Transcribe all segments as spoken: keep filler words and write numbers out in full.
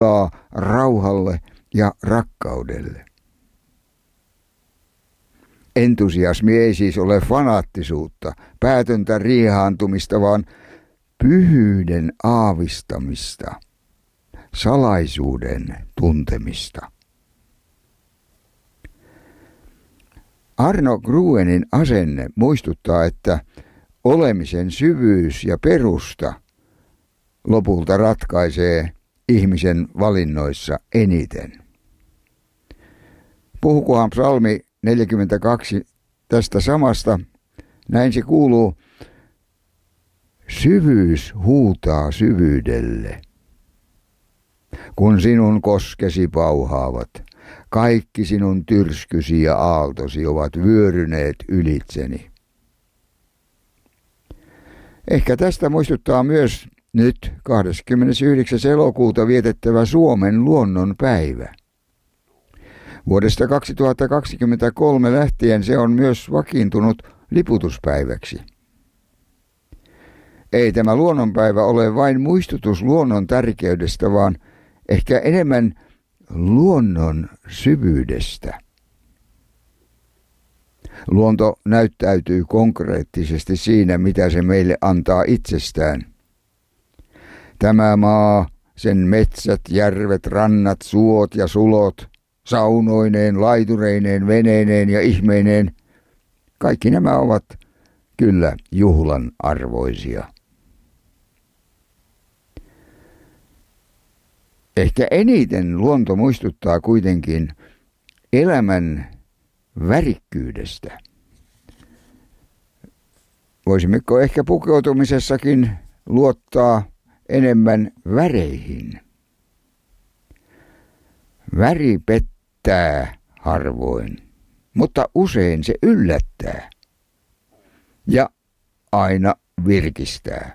rauhalle ja rakkaudelle. Entusiasmi ei siis ole fanaattisuutta, päätöntä riehaantumista, vaan pyhyyden aavistamista, salaisuuden tuntemista. Arno Gruenin asenne muistuttaa, että olemisen syvyys ja perusta lopulta ratkaisee ihmisen valinnoissa eniten. Puhukohan psalmi neljäkymmentäkaksi tästä samasta. Näin se kuuluu: syvyys huutaa syvyydelle, kun sinun koskesi pauhaavat. Kaikki sinun tyrskysi ja aaltosi ovat vyöryneet ylitseni. Ehkä tästä muistuttaa myös nyt kahdeskymmenesyhdeksäs elokuuta vietettävä Suomen luonnonpäivä. Vuodesta kaksituhattakaksikymmentäkolme lähtien se on myös vakiintunut liputuspäiväksi. Ei tämä luonnonpäivä ole vain muistutus luonnon tärkeydestä, vaan ehkä enemmän luonnon syvyydestä. Luonto näyttäytyy konkreettisesti siinä, mitä se meille antaa itsestään. Tämä maa, sen metsät, järvet, rannat, suot ja sulot, saunoineen, laitureineen, veneineen ja ihmeineen, kaikki nämä ovat kyllä juhlan arvoisia. Ehkä eniten luonto muistuttaa kuitenkin elämän värikkyydestä. Voisimmeko ehkä pukeutumisessakin luottaa enemmän väreihin? Väri pettää harvoin, mutta usein se yllättää ja aina virkistää.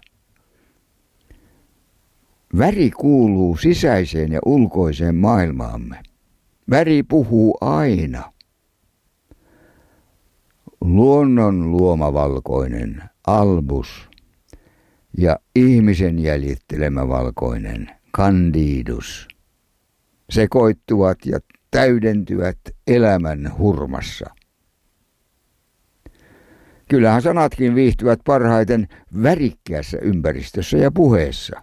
Väri kuuluu sisäiseen ja ulkoiseen maailmaamme. Väri puhuu aina. Luonnon luoma valkoinen albus ja ihmisen jäljittelemä valkoinen candidus sekoittuvat ja täydentyvät elämän hurmassa. Kyllähän sanatkin viihtyvät parhaiten värikkäässä ympäristössä ja puheessa.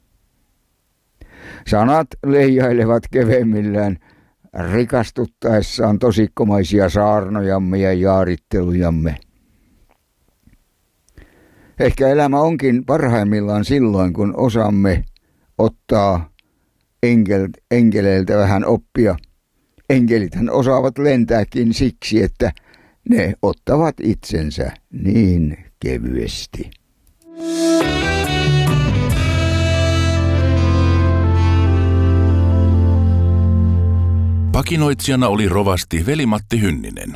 Sanat leijailevat keveemmillään rikastuttaessaan tosikkomaisia saarnojamme ja jaarittelujamme. Ehkä elämä onkin parhaimmillaan silloin, kun osaamme ottaa enkel, enkeleiltä vähän oppia. Enkelithän osaavat lentääkin siksi, että ne ottavat itsensä niin kevyesti. Pakinoitsijana oli rovasti Veli-Matti Hynninen.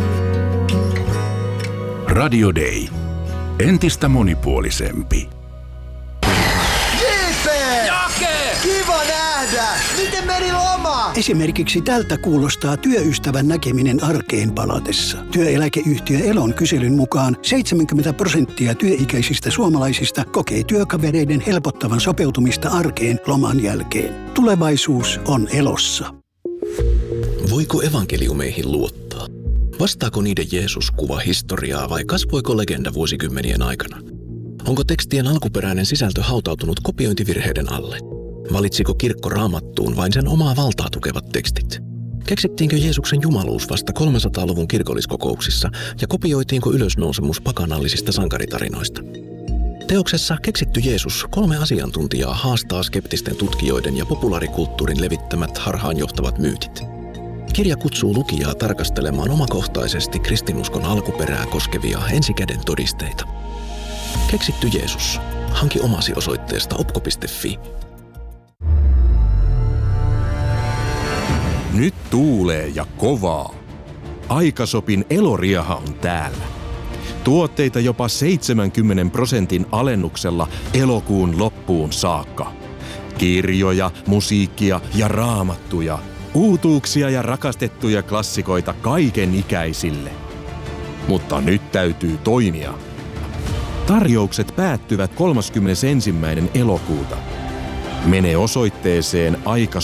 Radio Day. Entistä monipuolisempi. J P! Jake! Kiva nähdä! Miten meni loma? Esimerkiksi tältä kuulostaa työystävän näkeminen arkeen palatessa. Työeläkeyhtiö Elon kyselyn mukaan seitsemänkymmentä prosenttia työikäisistä suomalaisista kokee työkavereiden helpottavan sopeutumista arkeen loman jälkeen. Tulevaisuus on Elossa. Voiko evankeliumeihin luottaa? Vastaako niiden Jeesus kuva historiaa vai kasvoiko legenda vuosikymmenien aikana? Onko tekstien alkuperäinen sisältö hautautunut kopiointivirheiden alle? Valitsiko kirkko Raamattuun vain sen omaa valtaa tukevat tekstit? Keksittiinkö Jeesuksen jumaluus vasta kolmesataaluvun kirkolliskokouksissa ja kopioitiinko ylösnousemus pakanallisista sankaritarinoista? Teoksessa Keksitty Jeesus kolme asiantuntijaa haastaa skeptisten tutkijoiden ja populaarikulttuurin levittämät harhaanjohtavat myytit. Kirja kutsuu lukijaa tarkastelemaan omakohtaisesti kristinuskon alkuperää koskevia ensikäden todisteita. Keksitty Jeesus. Hanki omasi osoitteesta opko piste fi. Nyt tuulee ja kovaa. Aikasopin Eloriaha on täällä. Tuotteita jopa seitsemänkymmenen prosentin alennuksella elokuun loppuun saakka. Kirjoja, musiikkia ja raamattuja. Uutuuksia ja rakastettuja klassikoita kaiken ikäisille. Mutta nyt täytyy toimia. Tarjoukset päättyvät kolmaskymmenesensimmäinen elokuuta. Mene osoitteeseen aika